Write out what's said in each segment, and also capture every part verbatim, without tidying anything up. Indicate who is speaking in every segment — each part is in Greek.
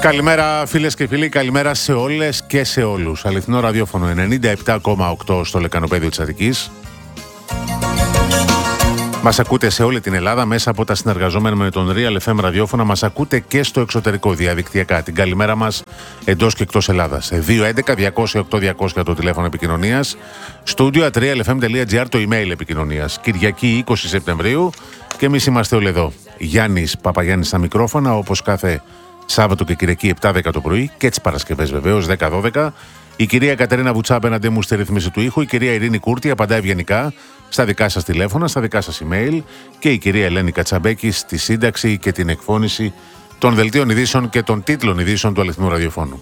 Speaker 1: Καλημέρα φίλες και φίλοι, καλημέρα σε όλες και σε όλους. Αληθινό ραδιόφωνο ενενήντα επτά κόμμα οκτώ στο Λεκανοπέδιο της Αττικής. Μας ακούτε σε όλη την Ελλάδα μέσα από τα συνεργαζόμενα με τον Real εφ εμ ραδιόφωνα. Μας ακούτε και στο εξωτερικό διαδικτυακά. Την καλημέρα μας εντός και εκτός Ελλάδας. δύο έντεκα διακόσια οκτώ διακόσια το τηλέφωνο επικοινωνίας. Studio at real f m dot g r το email επικοινωνίας. Κυριακή είκοσι Σεπτεμβρίου και εμείς είμαστε όλοι εδώ. Γιάννης Παπαγιάννης στα μικρόφωνα, όπως κάθε Σάββατο και Κυριακή επτά δέκα το πρωί και τις Παρασκευές βεβαίως δέκα δώδεκα. Η κυρία Κατερίνα Βουτσά απέναντί μου στη ρυθμίση του ήχου. Η κυρία Ειρήνη Κούρτη απαντά ευγενικά στα δικά σας τηλέφωνα, στα δικά σας email. Και η κυρία Ελένη Κατσαμπέκη στη σύνταξη και την εκφώνηση των δελτίων ειδήσεων και των τίτλων ειδήσεων του αληθινού ραδιοφώνου.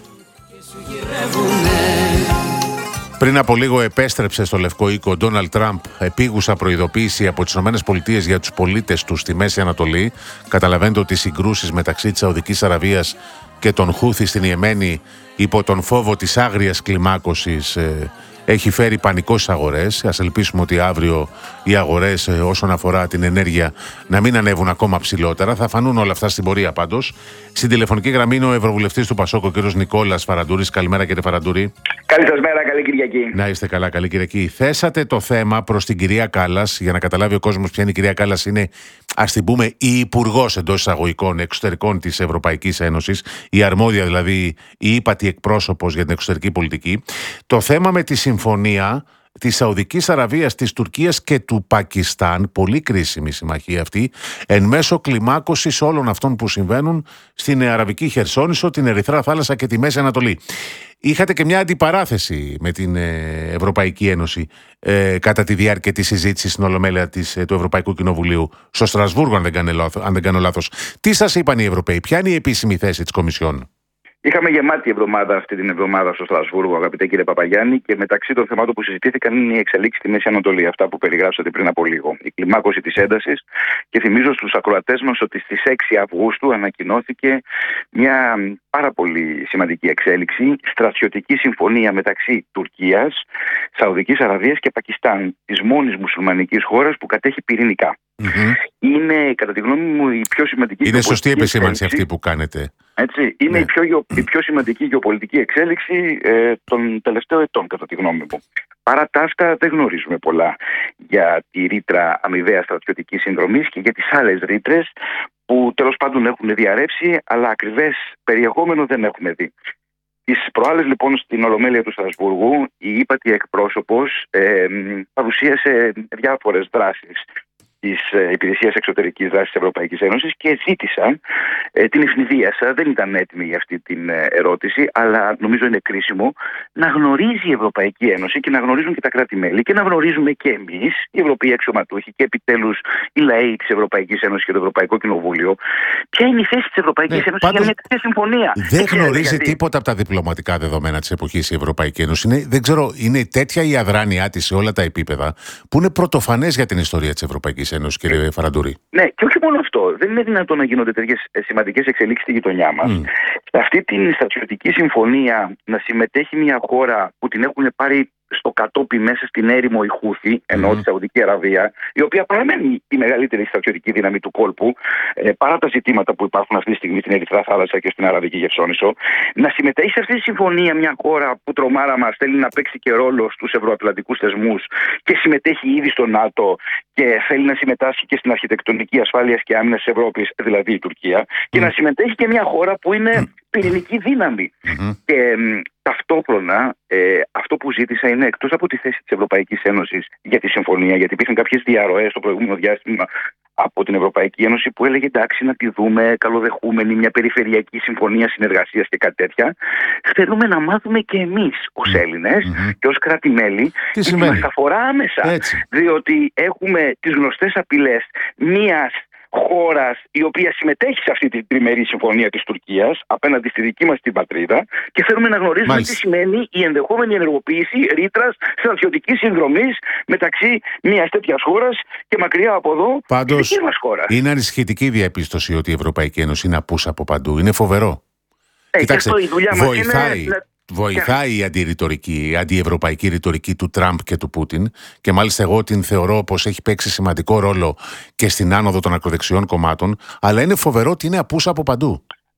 Speaker 1: Πριν από λίγο επέστρεψε στο Λευκό Οίκο ο Ντόναλντ Τραμπ, επίγουσα προειδοποίηση από τις ΗΠΑ για τους πολίτες του στη Μέση Ανατολή. Καταλαβαίνετε ότι οι συγκρούσεις μεταξύ της Σαουδικής Αραβίας και των Χούθι στην Ιεμένη υπό τον φόβο της άγριας κλιμάκωσης ε, έχει φέρει πανικό στις αγορές. Ας ελπίσουμε ότι αύριο οι αγορές ε, όσον αφορά την ενέργεια να μην ανέβουν ακόμα ψηλότερα. Θα φανούν όλα αυτά στην πορεία πάντως. Στην τηλεφωνική γραμμή είναι ο Ευρωβουλευτής του Πασόκ, ο κ. Νικόλας Φαραντούρης. Καλημέρα κύριε Φαραντούρη.
Speaker 2: Καλή σας μέρα, καλή Κυριακή.
Speaker 1: Να είστε καλά, καλή Κυριακή. Θέσατε το θέμα προς την κυρία Κάλλας, για να καταλάβει ο κόσμος ποια είναι η κυρία Κάλλας. Είναι, ας την πούμε, η υπουργός εντός εισαγωγικών εξωτερικών της Ευρωπαϊκής Ένωσης, η αρμόδια δηλαδή, η ύπατη εκπρόσωπος για την εξωτερική πολιτική. Το θέμα με τη συμφωνία της Σαουδικής Αραβίας, της Τουρκίας και του Πακιστάν, πολύ κρίσιμη συμμαχία αυτή, εν μέσω κλιμάκωσης όλων αυτών που συμβαίνουν στην Αραβική Χερσόνησο, την Ερυθρά Θάλασσα και τη Μέση Ανατολή. Είχατε και μια αντιπαράθεση με την Ευρωπαϊκή Ένωση ε, κατά τη διάρκεια της συζήτησης στην Ολομέλεια της, του Ευρωπαϊκού Κοινοβουλίου, στο Στρασβούργο, αν δεν, κάνω, αν δεν κάνω λάθος. Τι σας είπαν οι Ευρωπαίοι, ποια είναι η επίσημη θέση της Κομισιόν?
Speaker 2: Είχαμε γεμάτη εβδομάδα αυτή την εβδομάδα στο Στρασβούργο, αγαπητέ κύριε Παπαγιάννη, και μεταξύ των θεμάτων που συζητήθηκαν είναι η εξελίξη στη Μέση Ανατολή, αυτά που περιγράψατε πριν από λίγο. Η κλιμάκωση της έντασης, και θυμίζω στους ακροατές μας ότι στις έξι Αυγούστου ανακοινώθηκε μια πάρα πολύ σημαντική εξέλιξη, στρατιωτική συμφωνία μεταξύ Τουρκίας, Σαουδικής Αραβίας και Πακιστάν, της μόνης μουσουλμανικής χώρας που κατέχει πυρηνικά. Mm-hmm. Είναι, κατά τη γνώμη μου, η πιο σημαντική.
Speaker 1: Είναι σωστή επισήμανση αυτή που κάνετε.
Speaker 2: Έτσι, είναι ναι. η, πιο, η πιο σημαντική γεωπολιτική εξέλιξη ε, των τελευταίων ετών, κατά τη γνώμη μου. Παρά τα αυτά, δεν γνωρίζουμε πολλά για τη ρήτρα αμοιβαίας στρατιωτικής συνδρομής και για τις άλλες ρήτρες που τέλος πάντων έχουν διαρρεύσει, αλλά ακριβές περιεχόμενο δεν έχουμε δει. Τις προάλλες λοιπόν στην Ολομέλεια του Στρασβούργου, η ύπατη εκπρόσωπος ε, παρουσίασε διάφορες δράσεις της Υπηρεσίας Εξωτερικής Δράσης της Ευρωπαϊκής Ένωσης και ζήτησαν ε, την ευνηδίασα. Δεν ήταν έτοιμη για αυτή την ερώτηση, αλλά νομίζω είναι κρίσιμο να γνωρίζει η Ευρωπαϊκή Ένωση και να γνωρίζουν και τα κράτη-μέλη και να γνωρίζουμε και εμείς, οι Ευρωπαίοι αξιωματούχοι και επιτέλους οι λαοί της Ευρωπαϊκής Ένωσης και το Ευρωπαϊκό Κοινοβούλιο, ποια είναι η θέση της Ευρωπαϊκής ναι, Ένωσης για μια τέτοια συμφωνία.
Speaker 1: Δεν γνωρίζει γιατί. τίποτα από τα διπλωματικά δεδομένα της εποχής η Ευρωπαϊκή Ένωση. Είναι, δεν ξέρω, είναι τέτοια η αδράνειά της σε όλα τα επίπεδα που είναι πρωτοφανές για την ιστορία της Ευρωπαϊκής Ένωσης, κύριε Φαραντούρη.
Speaker 2: Ναι, και όχι μόνο αυτό. Δεν είναι δυνατόν να γίνονται τέτοιες σημαντικές εξελίξεις στη γειτονιά μας. Mm. Σε αυτή την στρατιωτική συμφωνία να συμμετέχει μια χώρα που την έχουν πάρει στο κατόπι μέσα στην έρημο η Χούθη, ενώ mm. τη Σαουδική Αραβία, η οποία παραμένει η μεγαλύτερη στρατιωτική δύναμη του κόλπου, ε, παρά τα ζητήματα που υπάρχουν αυτή τη στιγμή στην Ερυθρά Θάλασσα και στην Αραβική Χερσόνησο, να συμμετέχει σε αυτή τη συμφωνία μια χώρα που τρομάρα μας θέλει να παίξει και ρόλο στους ευρωατλαντικούς θεσμούς και συμμετέχει ήδη στο ΝΑΤΟ και θέλει να συμμετάσχει και στην αρχιτεκτονική ασφάλειας και άμυνας της Ευρώπης, δηλαδή η Τουρκία, mm. και να συμμετέχει και μια χώρα που είναι mm. πυρηνική δύναμη. Mm-hmm. Και ε, ταυτόχρονα ε, αυτό που ζήτησα είναι, εκτός από τη θέση της Ευρωπαϊκής Ένωσης για τη συμφωνία, γιατί υπήρχαν κάποιες διαρροές στο προηγούμενο διάστημα από την Ευρωπαϊκή Ένωση που έλεγε εντάξει να τη δούμε καλοδεχούμενη, μια περιφερειακή συμφωνία συνεργασίας και κάτι τέτοια. Θέλουμε να μάθουμε και εμείς ως Έλληνες mm-hmm. και ως κράτη-μέλη τι σημαίνει. Μας αφορά άμεσα. Έτσι. Διότι έχουμε τις γνωστές απειλές μιας χώρας η οποία συμμετέχει σε αυτή την τριμερή συμφωνία της Τουρκίας απέναντι στη δική μας την πατρίδα και θέλουμε να γνωρίζουμε Μάλιστα. τι σημαίνει η ενδεχόμενη ενεργοποίηση ρήτρας στρατιωτικής συνδρομής μεταξύ μιας τέτοιας χώρας και μακριά από εδώ
Speaker 1: Πάντως,
Speaker 2: της δικής μας χώρας.
Speaker 1: Είναι ανησυχητική η διαπίστωση ότι η Ευρωπαϊκή Ένωση είναι απούσα από παντού. Είναι φοβερό.
Speaker 2: Ε,
Speaker 1: Κοιτάξτε,
Speaker 2: και αυτό η δουλειά μας
Speaker 1: βοηθάει.
Speaker 2: είναι...
Speaker 1: Βοηθάει η αντιρητορική, η αντιευρωπαϊκή ρητορική του Τραμπ και του Πούτιν και μάλιστα εγώ την θεωρώ πως έχει παίξει σημαντικό ρόλο και στην άνοδο των ακροδεξιών κομμάτων, αλλά είναι φοβερό ότι είναι απούσα από παντού.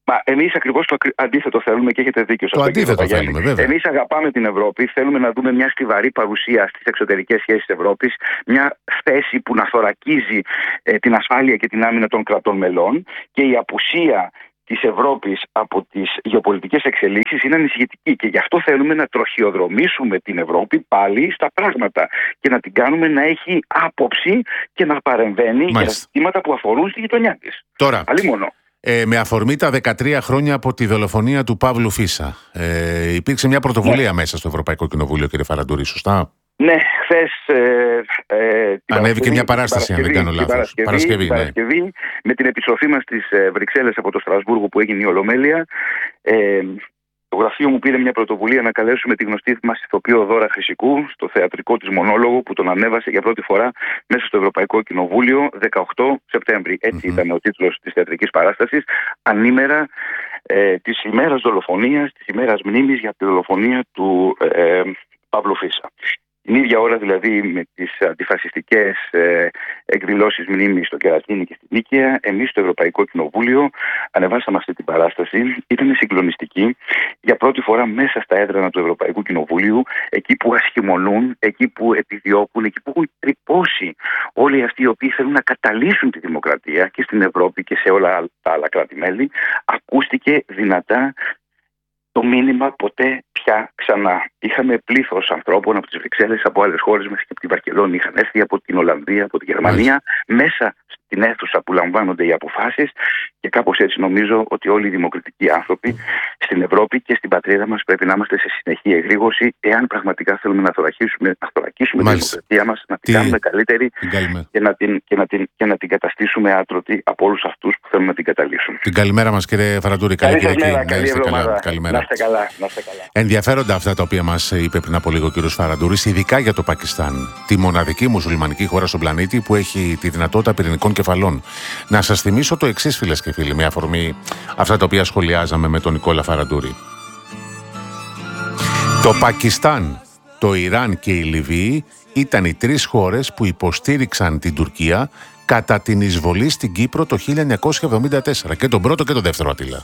Speaker 2: Μα εμείς ακριβώς το αντίθετο θέλουμε και έχετε δίκιο.
Speaker 1: Το αντίθετο θέλουμε, βέβαια.
Speaker 2: Εμείς αγαπάμε την Ευρώπη, θέλουμε να δούμε μια στιβαρή παρουσία στις εξωτερικές σχέσεις της Ευρώπης, μια θέση που να θωρακίζει ε, την ασφάλεια και την άμυνα των κρατών μελών, και η απουσία της Ευρώπης από τις γεωπολιτικές εξελίξεις είναι ανησυχητική, και γι' αυτό θέλουμε να τροχιοδρομήσουμε την Ευρώπη πάλι στα πράγματα και να την κάνουμε να έχει άποψη και να παρεμβαίνει για τα ζητήματα που αφορούν στη γειτονιά της.
Speaker 1: Τώρα,
Speaker 2: Αλλήμονο.
Speaker 1: Ε, με αφορμή τα δεκατρία χρόνια από τη δολοφονία του Παύλου Φίσα, ε, υπήρξε μια πρωτοβουλία ναι. μέσα στο Ευρωπαϊκό Κοινοβούλιο, κύριε Φαραντούρη, σωστά?
Speaker 2: Ναι, χθες ε, ε,
Speaker 1: ανέβηκε μια παράσταση, αν δεν κάνω λάθος.
Speaker 2: Παρασκευή,
Speaker 1: Παρασκευή, ναι.
Speaker 2: Παρασκευή, με την επιστροφή μας στις ε, Βρυξέλλες από το Στρασβούργο που έγινε η Ολομέλεια. Ε, το γραφείο μου πήρε μια πρωτοβουλία να καλέσουμε τη γνωστή μας ηθοποιό Δώρα Χρυσικού στο θεατρικό της μονόλογο που τον ανέβασε για πρώτη φορά μέσα στο Ευρωπαϊκό Κοινοβούλιο δεκαοκτώ Σεπτέμβρη. Έτσι mm-hmm. ήταν ο τίτλος της θεατρικής παράστασης, ανήμερα ε, της ημέρας δολοφονίας, της ημέρας μνήμης για τη δολοφονία του ε, Παύλου Φίσα. Την ίδια ώρα δηλαδή με τις αντιφασιστικές ε, εκδηλώσεις μνήμης στο Κερατσίνι και στην Νίκαια, εμείς στο Ευρωπαϊκό Κοινοβούλιο ανεβάσαμε αυτή την παράσταση. Ήταν συγκλονιστική. Για πρώτη φορά μέσα στα έδρανα του Ευρωπαϊκού Κοινοβουλίου, εκεί που ασχημονούν, εκεί που επιδιώκουν, εκεί που έχουν τρυπώσει όλοι αυτοί οι οποίοι θέλουν να καταλύσουν τη δημοκρατία και στην Ευρώπη και σε όλα τα άλλα κράτη-μέλη, ακούστηκε δυνατά το μήνυμα ποτέ πια ξανά. Είχαμε πλήθος ανθρώπων από τις Βρυξέλλες, από άλλες χώρες, μέσα και από τη Βαρκελόνη, είχαν έρθει από την Ολλανδία, από τη Γερμανία, μέσα στην αίθουσα που λαμβάνονται οι αποφάσεις, και κάπως έτσι νομίζω ότι όλοι οι δημοκρατικοί άνθρωποι στην Ευρώπη και στην πατρίδα μας πρέπει να είμαστε σε συνεχή εγρήγορση, εάν πραγματικά θέλουμε να θωρακίσουμε, να θωρακίσουμε τη δημοκρατία μας, να την κάνουμε καλύτερη και να, την, και, να την, και να την καταστήσουμε άτρωτη από όλους αυτούς που θέλουν να την καταλύσουν.
Speaker 1: Την καλημέρα μας, κύριε Φαραντούρη. Καλή Κυριακή.
Speaker 2: Καλή εβδομάδα. Να είστε καλά.
Speaker 1: Ενδιαφέροντα αυτά τα οποία μας είπε πριν από λίγο ο κύριος Φαραντούρης, ειδικά για το Πακιστάν, τη μοναδική μουσουλμανική χώρα στον πλανήτη που έχει τη δυνατότητα πυρηνικών κεφαλών. Να σας θυμίσω το εξής, φίλες και φίλοι, με αφορμή αυτά τα οποία σχολιάζαμε με τον Νικόλα Φαραντούρη. Το Πακιστάν, το Ιράν και η Λιβύη ήταν οι τρεις χώρες που υποστήριξαν την Τουρκία κατά την εισβολή στην Κύπρο το χίλια εννιακόσια εβδομήντα τέσσερα. Και τον πρώτο και τον δεύτερο, Αττήλα.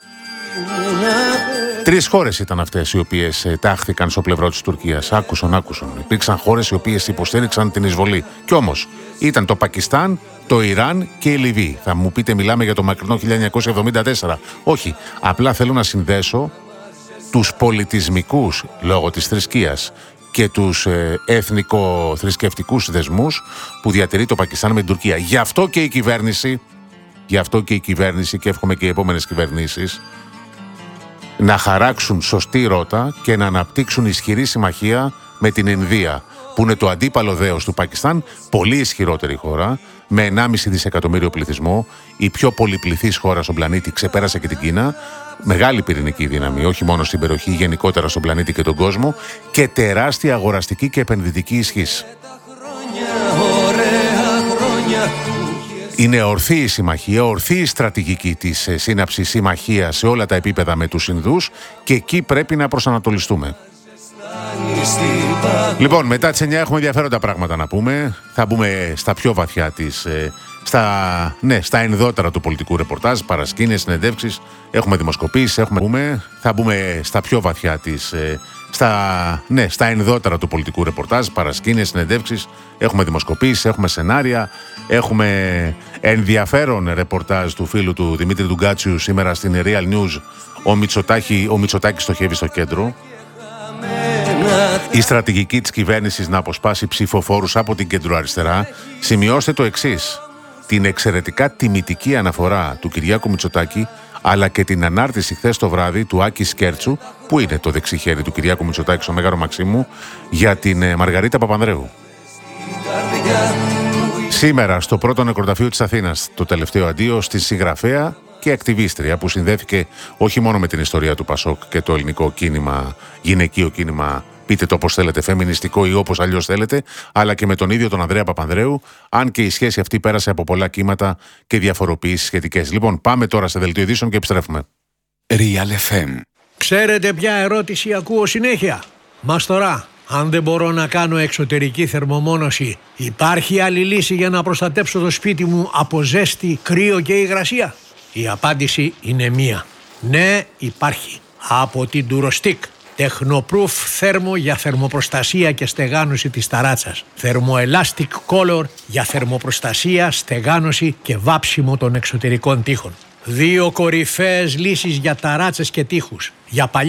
Speaker 1: Τρεις χώρες ήταν αυτές οι οποίες ε, τάχθηκαν στο πλευρό της Τουρκίας. Άκουσον, άκουσον. Υπήρξαν χώρες οι οποίες υποστήριξαν την εισβολή. Κι όμως ήταν το Πακιστάν, το Ιράν και η Λιβύη. Θα μου πείτε, μιλάμε για το μακρινό χίλια εννιακόσια εβδομήντα τέσσερα. Όχι. Απλά θέλω να συνδέσω τους πολιτισμικούς, λόγω της θρησκείας, και τους ε, εθνικο-θρησκευτικούς δεσμούς που διατηρεί το Πακιστάν με την Τουρκία. Γι' αυτό και η κυβέρνηση, γι' αυτό και η κυβέρνηση, και εύχομαι και οι επόμενες κυβερνήσεις, να χαράξουν σωστή ρότα και να αναπτύξουν ισχυρή συμμαχία με την Ινδία, που είναι το αντίπαλο δέος του Πακιστάν, πολύ ισχυρότερη χώρα, με ενάμιση δισεκατομμύριο πληθυσμό, η πιο πολυπληθής χώρα στον πλανήτη, ξεπέρασε και την Κίνα, μεγάλη πυρηνική δύναμη, όχι μόνο στην περιοχή, γενικότερα στον πλανήτη και τον κόσμο, και τεράστια αγοραστική και επενδυτική ισχύς. Είναι ορθή η συμμαχία, ορθή η στρατηγική της σύναψης συμμαχίας σε όλα τα επίπεδα με τους Ινδούς, και εκεί πρέπει να προσανατολιστούμε. Λοιπόν, μετά τις εννιά έχουμε ενδιαφέροντα πράγματα να πούμε. Θα μπούμε στα πιο βαθιά της, στα, ναι, στα ενδότερα του πολιτικού ρεπορτάζ, παρασκήνες, συνεντεύξεις, έχουμε δημοσκοπήσεις, έχουμε πούμε, θα μπούμε στα πιο βαθιά της, στα, ναι, στα ενδότερα του πολιτικού ρεπορτάζ, παρασκήνες, συνεντεύξεις, έχουμε δημοσκοπήσεις, έχουμε σενάρια, έχουμε ενδιαφέρον ρεπορτάζ του φίλου του Δημήτρη Ντουγκάτσιου σήμερα στην Real News. Ο Μητσοτάκη, ο Μητσοτάκης στοχεύει στο κέντρο. Η στρατηγική της κυβέρνησης να αποσπάσει ψηφοφόρους από την κεντροαριστερά. Σημειώστε το εξής: την εξαιρετικά τιμητική αναφορά του Κυριάκου Μητσοτάκη, αλλά και την ανάρτηση χθες το βράδυ του Άκη Σκέρτσου, που είναι το δεξί χέρι του Κυριάκου Μητσοτάκη στο Μέγαρο Μαξίμου, για την Μαργαρίτα Παπανδρέου. Σήμερα στο πρώτο νεκροταφείο της Αθήνας, το τελευταίο αντίο στη συγγραφέα και ακτιβίστρια που συνδέθηκε όχι μόνο με την ιστορία του Πασόκ και το ελληνικό κίνημα, γυναικείο κίνημα, πείτε το όπως θέλετε, φεμινιστικό ή όπως αλλιώς θέλετε, αλλά και με τον ίδιο τον Ανδρέα Παπανδρέου, αν και η σχέση αυτή πέρασε από πολλά κύματα και διαφοροποιήσεις σχετικές. Λοιπόν, πάμε τώρα σε δελτίο ειδήσεων και επιστρέφουμε.
Speaker 3: Real εφ εμ.
Speaker 4: Ξέρετε ποια ερώτηση ακούω συνέχεια? Μας τώρα, αν δεν μπορώ να κάνω εξωτερική θερμομόνωση, υπάρχει άλλη λύση για να προστατέψω το σπίτι μου από ζέστη, κρύο και υγρασία? Η απάντηση είναι μία. Ναι, υπάρχει. Από την Durostick. Technoproof θέρμο για θερμοπροστασία και στεγάνωση της ταράτσας. Thermoelastic Color για θερμοπροστασία, στεγάνωση και βάψιμο των εξωτερικών τοίχων. Δύο κορυφαίες λύσεις για ταράτσες και τοίχους. Για παλιά